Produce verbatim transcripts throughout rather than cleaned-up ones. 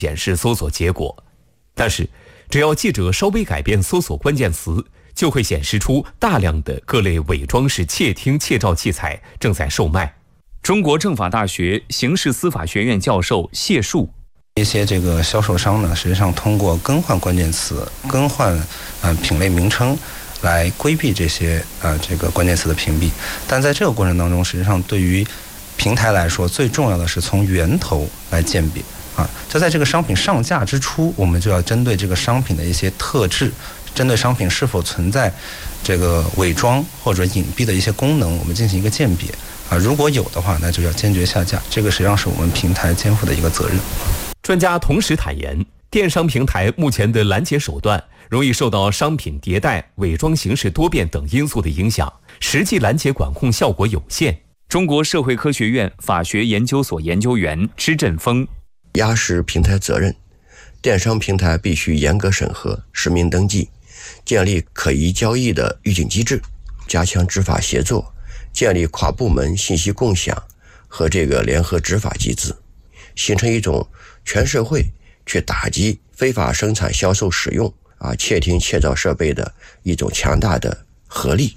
显示搜索结果。但是，只要记者稍微改变搜索关键词，就会显示出大量的各类伪装式窃听窃照器材正在售卖。中国政法大学刑事司法学院教授谢树， 一些这个销售商呢，实际上通过更换关键词、更换呃品类名称来规避这些呃这个关键词的屏蔽。但在这个过程当中，实际上对于平台来说，最重要的是从源头来鉴别啊。就在这个商品上架之初，我们就要针对这个商品的一些特质，针对商品是否存在这个伪装或者隐蔽的一些功能，我们进行一个鉴别啊。如果有的话，那就要坚决下架。这个实际上是我们平台肩负的一个责任。 专家同时坦言，电商平台目前的拦截手段容易受到商品迭代、伪装形式多变等因素的影响，实际拦截管控效果有限。中国社会科学院法学研究所研究员施振峰， 压实平台责任，电商平台必须严格审核、实名登记，建立可疑交易的预警机制，加强执法协作，建立跨部门信息共享和这个联合执法机制，形成一种全社会去打击非法生产、销售、使用啊窃听窃照设备的一种强大的合力。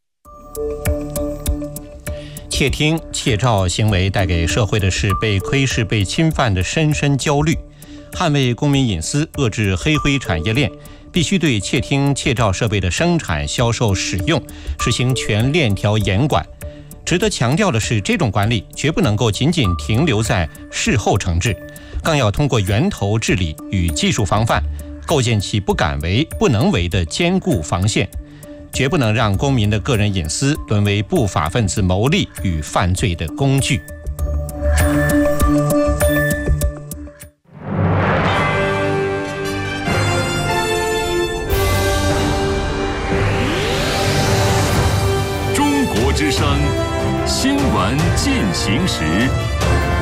窃听窃照行为带给社会的是被窥视、被侵犯的深深焦虑。捍卫公民隐私、遏制黑灰产业链，必须对窃听窃照设备的生产、销售、使用实行全链条严管。值得强调的是，这种管理绝不能够仅仅停留在事后惩治，更要通过源头治理与技术防范，构建起不敢为、不能为的坚固防线，绝不能让公民的个人隐私沦为不法分子牟利与犯罪的工具。 中国之声新闻进行时。